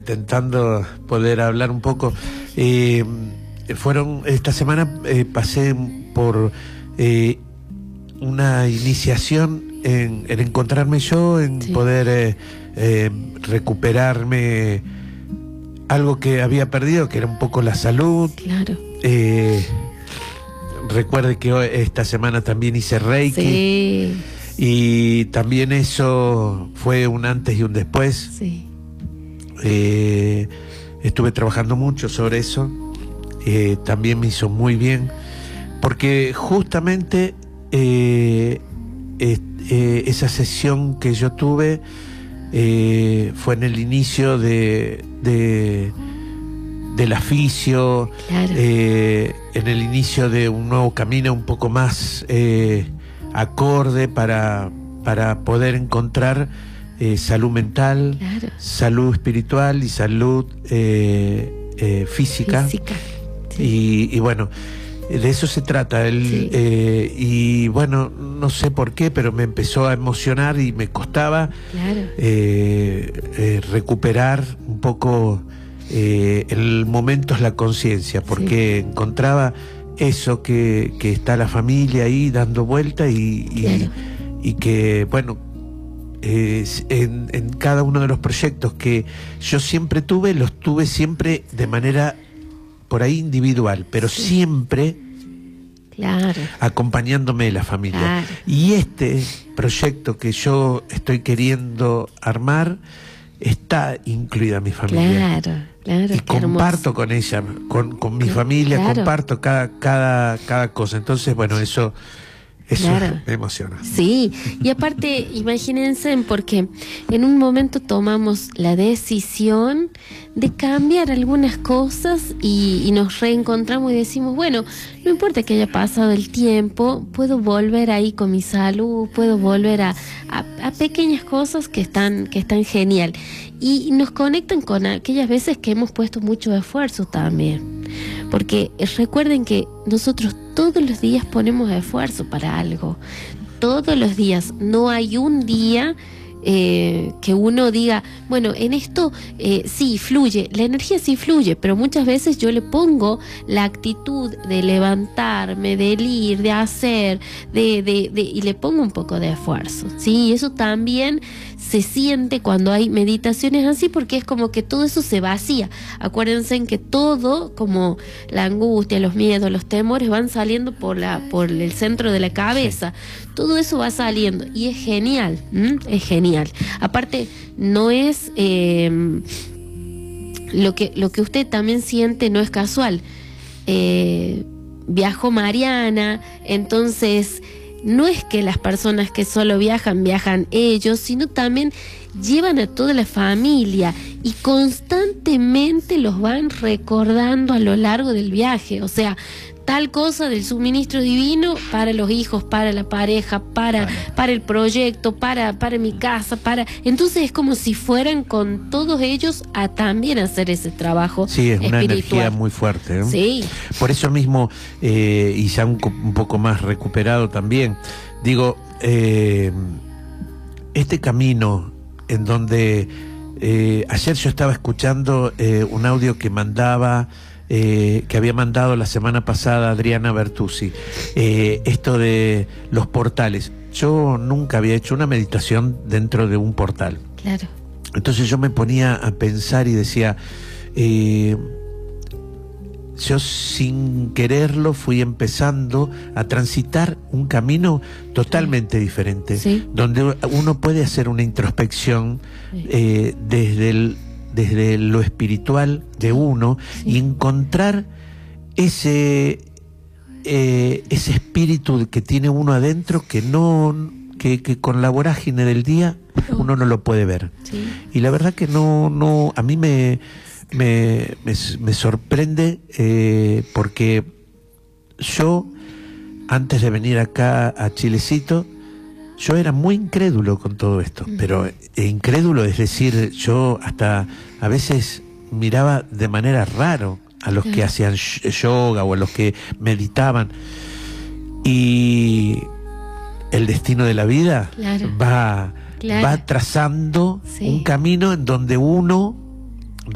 intentando poder hablar un poco. Esta semana pasé por una iniciación en encontrarme yo, en poder recuperarme algo que había perdido, que era un poco la salud. Claro. Recuerde que esta semana también hice Reiki. Sí. Y también eso fue un antes y un después. Sí. Estuve trabajando mucho sobre eso. También me hizo muy bien, porque justamente esa sesión que yo tuve fue en el inicio del aficio. Claro. En el inicio de un nuevo camino un poco más acorde para poder encontrar salud mental, Claro. salud espiritual y salud física. Sí. Y bueno, de eso se trata. Sí. Y bueno, no sé por qué, pero me empezó a emocionar y me costaba Claro. recuperar un poco el momento es la conciencia, porque encontraba eso que está la familia ahí dando vuelta Claro. y que bueno, en cada uno de los proyectos que yo siempre tuve, los tuve siempre de manera por ahí individual, pero siempre Claro. acompañándome de la familia. Claro. Y este proyecto que yo estoy queriendo armar, está incluida mi familia. Claro, claro. Y comparto con ella, con mi familia, claro. comparto cada cosa. Entonces, bueno, eso Claro. me emociona. Sí, y aparte, imagínense, porque en un momento tomamos la decisión de cambiar algunas cosas y nos reencontramos y decimos, bueno, no importa que haya pasado el tiempo, puedo volver ahí con mi salud, puedo volver a pequeñas cosas que están genial. Y nos conectan con aquellas veces que hemos puesto mucho esfuerzo también. Porque recuerden que nosotros todos los días ponemos esfuerzo para algo. Todos los días. No hay un día que uno diga, bueno, en esto sí fluye, la energía sí fluye, pero muchas veces yo le pongo la actitud de levantarme, de ir, de hacer, y le pongo un poco de esfuerzo, ¿sí? Y eso también se siente cuando hay meditaciones así, porque es como que todo eso se vacía. Acuérdense en que todo, como la angustia, los miedos, los temores, van saliendo por el centro de la cabeza. Sí. Todo eso va saliendo y es genial, es genial. Aparte, no es lo que usted también siente, no es casual. Viajó Mariana, entonces no es que las personas que solo viajan ellos, sino también llevan a toda la familia y constantemente los van recordando a lo largo del viaje. O sea, tal cosa del suministro divino para los hijos, para la pareja, para el proyecto, para mi casa, entonces es como si fueran con todos ellos a también hacer ese trabajo. Sí, es una espiritual. energía muy fuerte, ¿eh? Sí. Por eso mismo, y ya un poco más recuperado también, digo, este camino en donde ayer yo estaba escuchando un audio que había mandado la semana pasada Adriana Bertuzzi, esto de los portales. Yo nunca había hecho una meditación dentro de un portal. Claro. Entonces yo me ponía a pensar y decía, yo sin quererlo fui empezando a transitar un camino totalmente diferente, donde uno puede hacer una introspección desde lo espiritual de uno y encontrar ese espíritu que tiene uno adentro que con la vorágine del día uno no lo puede ver. Y la verdad que no a mí me sorprende, porque yo antes de venir acá a Chilecito yo era muy incrédulo con todo esto, pero incrédulo, es decir, yo hasta a veces miraba de manera raro a los que hacían yoga o a los que meditaban, y el destino de la vida va trazando un camino en donde uno